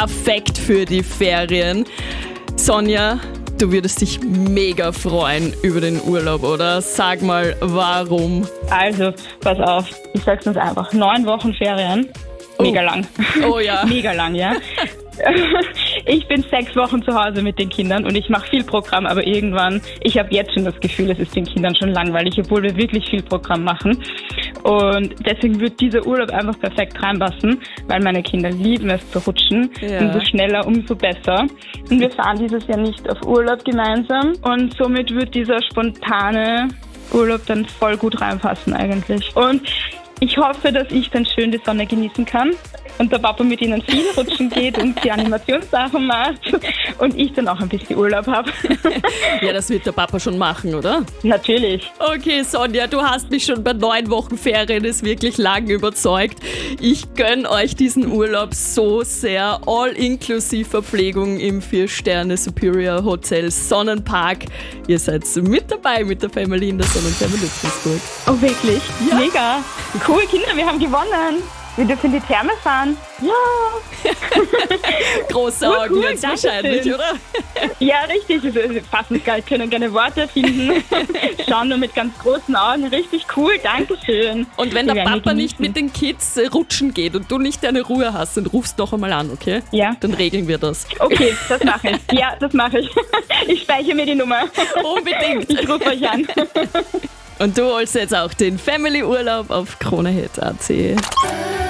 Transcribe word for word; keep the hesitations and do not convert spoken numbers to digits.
perfekt für die Ferien. Sonja, du würdest dich mega freuen über den Urlaub, oder? Sag mal, warum? Also, pass auf, ich sag's uns einfach. Neun Wochen Ferien, mega Oh. lang. Oh ja. Mega lang, ja. Ich bin sechs Wochen zu Hause mit den Kindern und ich mache viel Programm, aber irgendwann, ich habe jetzt schon das Gefühl, es ist den Kindern schon langweilig, obwohl wir wirklich viel Programm machen. Und deswegen wird dieser Urlaub einfach perfekt reinpassen, weil meine Kinder lieben es zu rutschen. Ja. Umso schneller, umso besser. Und wir fahren dieses Jahr nicht auf Urlaub gemeinsam und somit wird dieser spontane Urlaub dann voll gut reinpassen eigentlich. Und ich hoffe, dass ich dann schön die Sonne genießen kann und der Papa mit ihnen viel rutschen geht und die Animationssachen macht und ich dann auch ein bisschen Urlaub habe. Ja, das wird der Papa schon machen, oder? Natürlich. Okay, Sonja, du hast mich schon bei neun Wochen Ferien ist wirklich lang überzeugt. Ich gönne euch diesen Urlaub so sehr. All-inklusive Verpflegung im vier-Sterne Superior Hotel Sonnenpark. Ihr seid mit dabei mit der Family in der Sonnentherme Lützensburg. Oh, wirklich? Ja. Mega. Cool, Kinder, wir haben gewonnen. Wir dürfen in die Therme fahren. Ja. Große Cool, Augen cool, jetzt danke wahrscheinlich, schön. oder? Ja, richtig. Also, fassen geil, können keine Worte finden. Schauen nur mit ganz großen Augen. Richtig cool, Dankeschön. Und wenn Wir der werden Papa genießen. nicht mit den Kids äh, rutschen geht und du nicht deine Ruhe hast, dann rufst doch einmal an, okay? Ja. Dann regeln wir das. Okay, das mache ich. Ja, das mache ich. Ich speichere mir die Nummer. Unbedingt. Ich rufe euch an. Und du holst jetzt auch den Family-Urlaub auf kronehit punkt at.